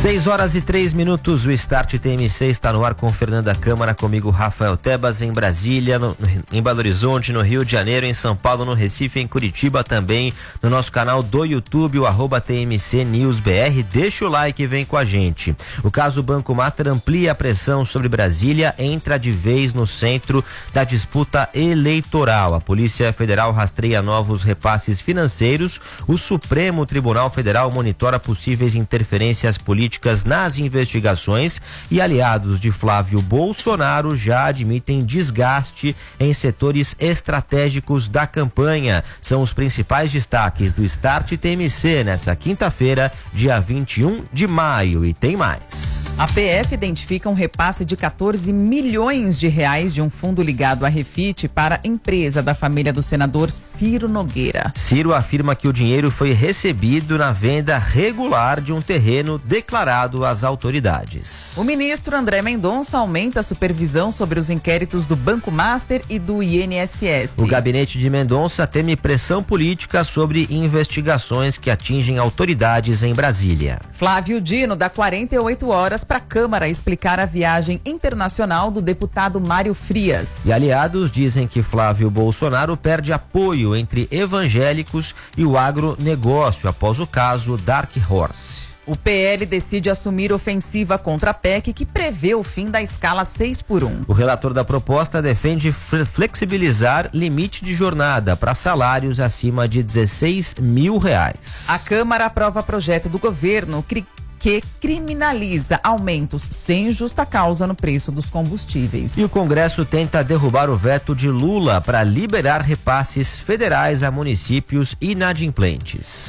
6h03, o Start TMC está no ar com Fernanda Câmara, comigo Rafael Tebas, em Brasília, em Belo Horizonte, no Rio de Janeiro, em São Paulo, no Recife, em Curitiba também, no nosso canal do YouTube, o @TMC News BR. Deixa o like e vem com a gente. O caso Banco Master amplia a pressão sobre Brasília, entra de vez no centro da disputa eleitoral. A Polícia Federal rastreia novos repasses financeiros. O Supremo Tribunal Federal monitora possíveis interferências políticas nas investigações e aliados de Flávio Bolsonaro já admitem desgaste em setores estratégicos da campanha. São os principais destaques do Start TMC nessa quinta-feira, dia 21 de maio. E tem mais. A PF identifica um repasse de 14 milhões de reais de um fundo ligado à Refit para empresa da família do senador Ciro Nogueira. Ciro afirma que o dinheiro foi recebido na venda regular de um terreno declarado às autoridades. O ministro André Mendonça aumenta a supervisão sobre os inquéritos do Banco Master e do INSS. O gabinete de Mendonça teme pressão política sobre investigações que atingem autoridades em Brasília. Flávio Dino dá 48 horas para a Câmara explicar a viagem internacional do deputado Mário Frias. E aliados dizem que Flávio Bolsonaro perde apoio entre evangélicos e o agronegócio após o caso Dark Horse. O PL decide assumir ofensiva contra a PEC que prevê o fim da escala 6x1. O relator da proposta defende flexibilizar limite de jornada para salários acima de R$16 mil. A Câmara aprova projeto do governo que criminaliza aumentos sem justa causa no preço dos combustíveis. E o Congresso tenta derrubar o veto de Lula para liberar repasses federais a municípios inadimplentes.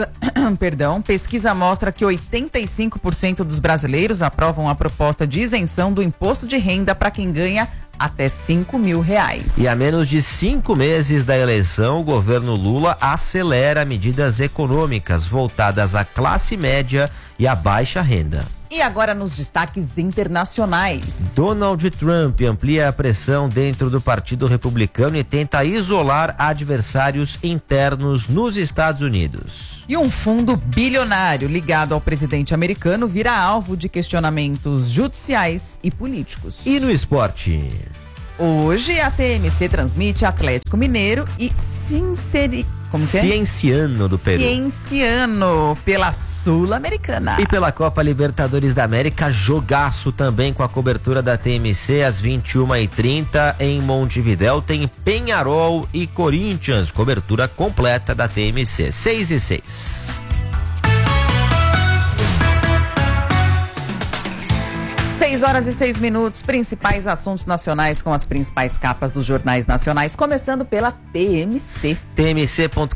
Pesquisa mostra que 85% dos brasileiros aprovam a proposta de isenção do imposto de renda para quem ganha até R$5 mil. E a menos de 5 meses da eleição, o governo Lula acelera medidas econômicas voltadas à classe média e à baixa renda. E agora nos destaques internacionais. Donald Trump amplia a pressão dentro do Partido Republicano e tenta isolar adversários internos nos Estados Unidos. E um fundo bilionário ligado ao presidente americano vira alvo de questionamentos judiciais e políticos. E no esporte? Hoje a TMC transmite Atlético Mineiro e Cienciano do Peru. Cienciano pela Sul-Americana. E pela Copa Libertadores da América, jogaço também com a cobertura da TMC às 21h30 em Montevidéu. Tem Peñarol e Corinthians, cobertura completa da TMC. 6h06. 6h06, principais assuntos nacionais com as principais capas dos jornais nacionais, começando pela TMC. tmc.com.br,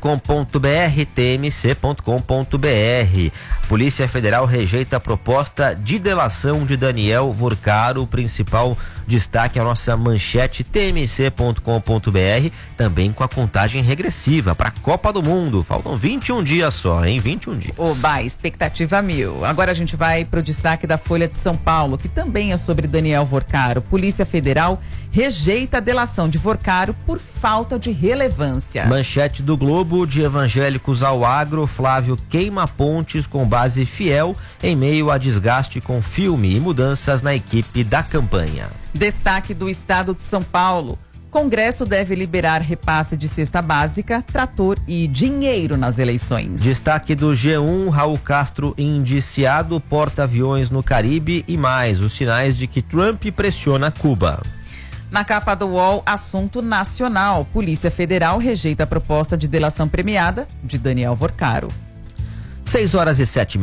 tmc.com.br. Polícia Federal rejeita a proposta de delação de Daniel Vorcaro. O principal destaque é a nossa manchete tmc.com.br, também com a contagem regressiva para a Copa do Mundo. Faltam 21 dias só, hein? 21 dias. Oba, expectativa 1000. Agora a gente vai pro destaque da Folha de São Paulo, que também é sobre Daniel Vorcaro. Polícia Federal rejeita a delação de Vorcaro por falta de relevância. Manchete do Globo: de evangélicos ao agro, Flávio queima pontes com base fiel em meio a desgaste com filme e mudanças na equipe da campanha. Destaque do Estado de São Paulo: Congresso deve liberar repasse de cesta básica, trator e dinheiro nas eleições. Destaque do G1: Raul Castro indiciado, porta-aviões no Caribe e mais os sinais de que Trump pressiona Cuba. Na capa do UOL, assunto nacional: Polícia Federal rejeita a proposta de delação premiada de Daniel Vorcaro. 6h07.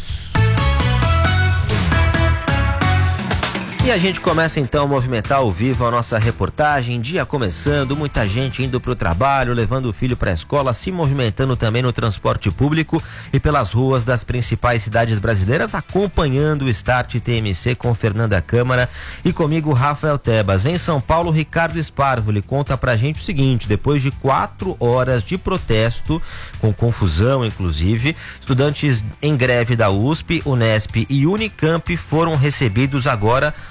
E a gente começa então a movimentar ao vivo a nossa reportagem, dia começando, muita gente indo para o trabalho, levando o filho para a escola, se movimentando também no transporte público e pelas ruas das principais cidades brasileiras, acompanhando o Start TMC com Fernanda Câmara e comigo Rafael Tebas. Em São Paulo, Ricardo Sparvoli conta pra gente o seguinte: depois de 4 horas de protesto, com confusão inclusive, estudantes em greve da USP, Unesp e Unicamp foram recebidos agora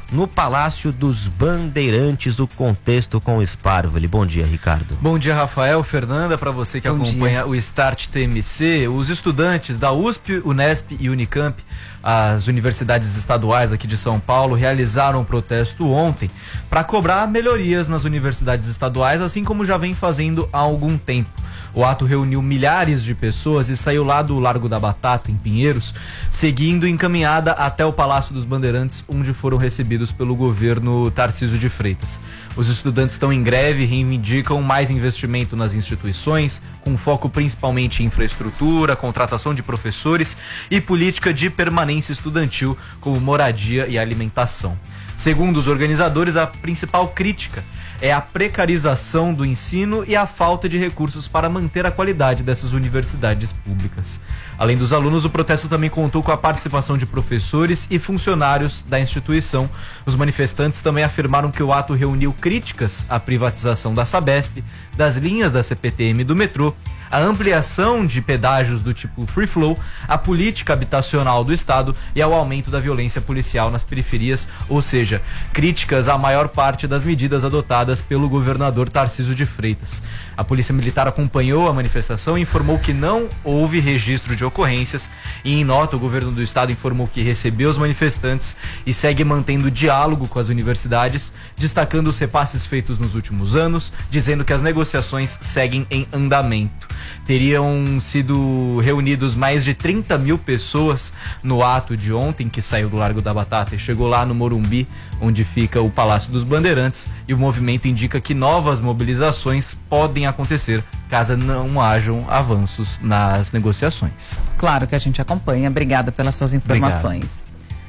no Palácio dos Bandeirantes. O contexto com o Sparvoli. Bom dia, Ricardo. Bom dia, Rafael, Fernanda, para você que acompanha o Start TMC. Os estudantes da USP, Unesp e Unicamp, as universidades estaduais aqui de São Paulo, realizaram um protesto ontem para cobrar melhorias nas universidades estaduais, assim como já vem fazendo há algum tempo. O ato reuniu milhares de pessoas e saiu lá do Largo da Batata, em Pinheiros, seguindo encaminhada até o Palácio dos Bandeirantes, onde foram recebidos pelo governo Tarcísio de Freitas. Os estudantes estão em greve e reivindicam mais investimento nas instituições, com foco principalmente em infraestrutura, contratação de professores e política de permanência estudantil, como moradia e alimentação. Segundo os organizadores, a principal crítica é a precarização do ensino e a falta de recursos para manter a qualidade dessas universidades públicas. Além dos alunos, o protesto também contou com a participação de professores e funcionários da instituição. Os manifestantes também afirmaram que o ato reuniu críticas à privatização da Sabesp, das linhas da CPTM e do metrô, a ampliação de pedágios do tipo free flow, a política habitacional do Estado e ao aumento da violência policial nas periferias, ou seja, críticas à maior parte das medidas adotadas pelo governador Tarcísio de Freitas. A Polícia Militar acompanhou a manifestação e informou que não houve registro de ocorrências e, em nota, o governo do Estado informou que recebeu os manifestantes e segue mantendo diálogo com as universidades, destacando os repasses feitos nos últimos anos, dizendo que as negociações seguem em andamento. Teriam sido reunidos mais de 30 mil pessoas no ato de ontem, que saiu do Largo da Batata e chegou lá no Morumbi, onde fica o Palácio dos Bandeirantes, e o movimento indica que novas mobilizações podem acontecer caso não hajam avanços nas negociações. Claro que a gente acompanha. Obrigada pelas suas informações.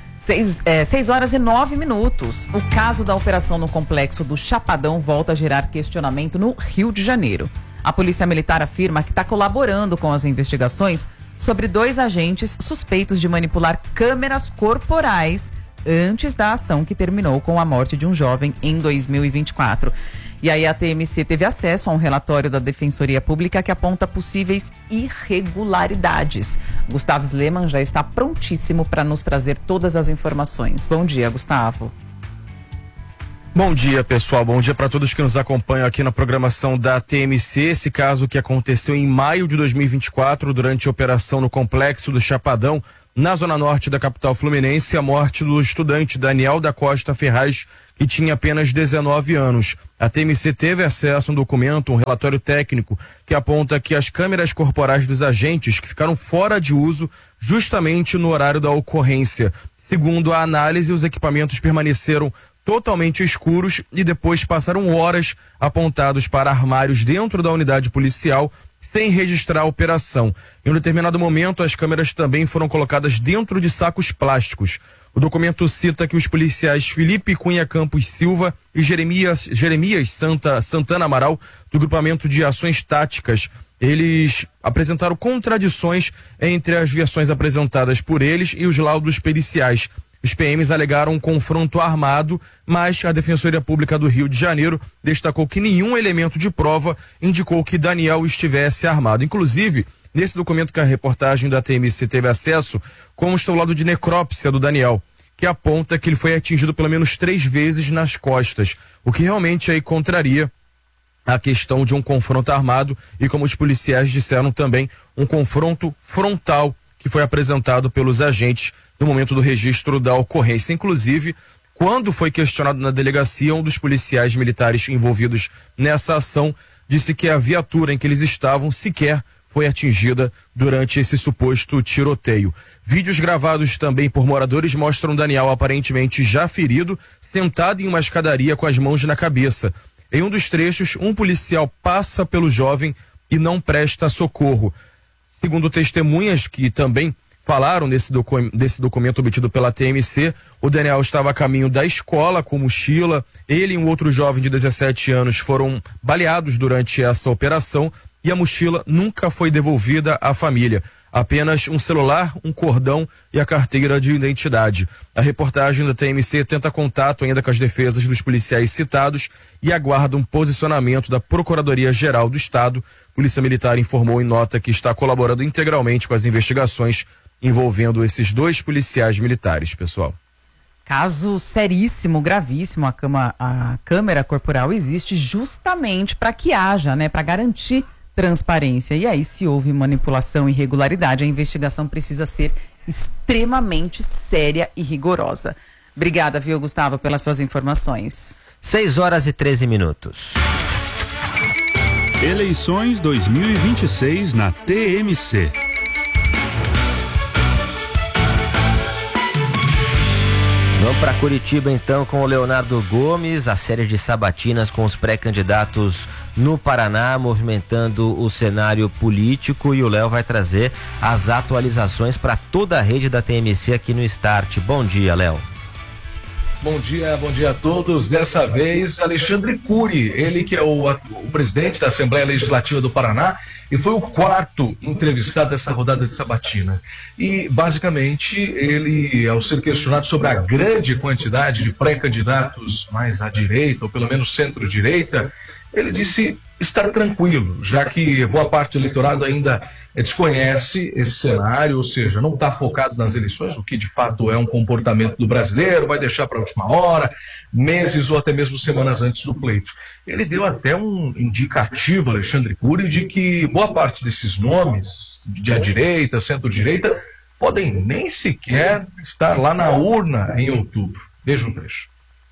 6h09. O caso da operação no complexo do Chapadão volta a gerar questionamento no Rio de Janeiro. A Polícia Militar afirma que está colaborando com as investigações sobre 2 agentes suspeitos de manipular câmeras corporais antes da ação que terminou com a morte de um jovem em 2024. E aí a TMC teve acesso a um relatório da Defensoria Pública que aponta possíveis irregularidades. Gustavo Sleman já está prontíssimo para nos trazer todas as informações. Bom dia, Gustavo. Bom dia, pessoal. Bom dia para todos que nos acompanham aqui na programação da TMC. Esse caso que aconteceu em maio de 2024, durante a operação no Complexo do Chapadão, na zona norte da capital fluminense, a morte do estudante Daniel da Costa Ferraz, que tinha apenas 19 anos. A TMC teve acesso a um documento, um relatório técnico, que aponta que as câmeras corporais dos agentes que ficaram fora de uso justamente no horário da ocorrência. Segundo a análise, os equipamentos permaneceram totalmente escuros e depois passaram horas apontados para armários dentro da unidade policial sem registrar a operação. Em um determinado momento, as câmeras também foram colocadas dentro de sacos plásticos. O documento cita que os policiais Felipe Cunha Campos Silva e Jeremias Santana Amaral, do Grupamento de Ações Táticas, eles apresentaram contradições entre as versões apresentadas por eles e os laudos periciais. Os PMs alegaram um confronto armado, mas a Defensoria Pública do Rio de Janeiro destacou que nenhum elemento de prova indicou que Daniel estivesse armado. Inclusive, nesse documento que a reportagem da TMC teve acesso, consta o laudo de necrópsia do Daniel, que aponta que ele foi atingido pelo menos 3 vezes nas costas, o que realmente aí contraria a questão de um confronto armado e, como os policiais disseram também, um confronto frontal que foi apresentado pelos agentes no momento do registro da ocorrência. Inclusive, quando foi questionado na delegacia, um dos policiais militares envolvidos nessa ação disse que a viatura em que eles estavam sequer foi atingida durante esse suposto tiroteio. Vídeos gravados também por moradores mostram Daniel aparentemente já ferido, sentado em uma escadaria com as mãos na cabeça. Em um dos trechos, um policial passa pelo jovem e não presta socorro. Segundo testemunhas que também falaram desse documento obtido pela TMC, o Daniel estava a caminho da escola com mochila. Ele e um outro jovem de 17 anos foram baleados durante essa operação e a mochila nunca foi devolvida à família. Apenas um celular, um cordão e a carteira de identidade. A reportagem da TMC tenta contato ainda com as defesas dos policiais citados e aguarda um posicionamento da Procuradoria-Geral do Estado. Polícia Militar informou em nota que está colaborando integralmente com as investigações envolvendo esses 2 policiais militares, pessoal. Caso seríssimo, gravíssimo, a câmera corporal existe justamente para que haja, né, para garantir transparência. E aí, se houve manipulação e irregularidade, a investigação precisa ser extremamente séria e rigorosa. Obrigada, viu, Gustavo, pelas suas informações. 6h13. Eleições 2026 na TMC. Vamos para Curitiba então com o Leonardo Gomes, a série de sabatinas com os pré-candidatos no Paraná, movimentando o cenário político, e o Léo vai trazer as atualizações para toda a rede da TMC aqui no Start. Bom dia, Léo. Bom dia a todos. Dessa vez, Alexandre Cury, ele que é o presidente da Assembleia Legislativa do Paraná e foi o quarto entrevistado dessa rodada de sabatina. E, basicamente, ele, ao ser questionado sobre a grande quantidade de pré-candidatos mais à direita, ou pelo menos centro-direita, ele disse estar tranquilo, já que boa parte do eleitorado ainda desconhece esse cenário, ou seja, não está focado nas eleições, o que de fato é um comportamento do brasileiro, vai deixar para a última hora, meses ou até mesmo semanas antes do pleito. Ele deu até um indicativo, Alexandre Cury, de que boa parte desses nomes, de à direita, centro-direita, podem nem sequer estar lá na urna em outubro. Veja um trecho.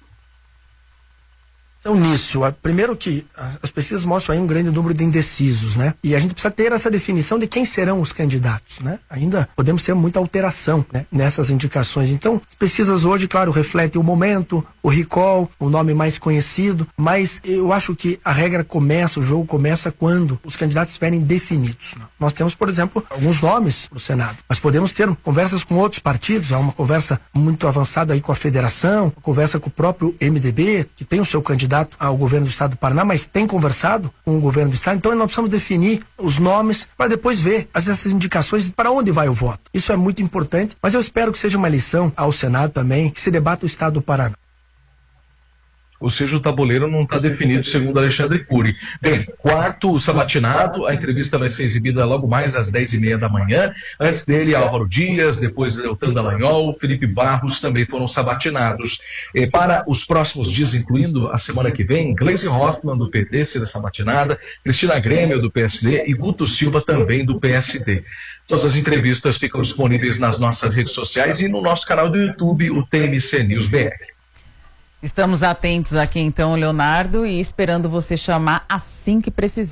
Nisso, primeiro que as pesquisas mostram aí um grande número de indecisos, né? E a gente precisa ter essa definição de quem serão os candidatos, né? Ainda podemos ter muita alteração, né, nessas indicações. Então, as pesquisas hoje, claro, refletem o momento, o recall, o nome mais conhecido, mas eu acho que a regra começa, o jogo começa quando os candidatos estiverem definidos, né? Nós temos, por exemplo, alguns nomes para o Senado, mas podemos ter conversas com outros partidos, há uma conversa muito avançada aí com a federação, conversa com o próprio MDB, que tem o seu candidato ao governo do estado do Paraná, mas tem conversado com o governo do estado. Então nós precisamos definir os nomes para depois ver essas indicações para onde vai o voto. Isso é muito importante, mas eu espero que seja uma lição ao Senado também, que se debata o estado do Paraná. Ou seja, o tabuleiro não está definido, segundo Alexandre Cury. Bem, quarto sabatinado, a entrevista vai ser exibida logo mais às 10h30 da manhã. Antes dele, Álvaro Dias, depois Deltan Dallagnol, Felipe Barros também foram sabatinados. Para os próximos dias, incluindo a semana que vem, Gleisi Hoffmann, do PT, será sabatinada, Cristina Grêmio, do PSD, e Guto Silva, também do PSD. Todas as entrevistas ficam disponíveis nas nossas redes sociais e no nosso canal do YouTube, o TMC News BR. Estamos atentos aqui então, Leonardo, e esperando você chamar assim que precisar.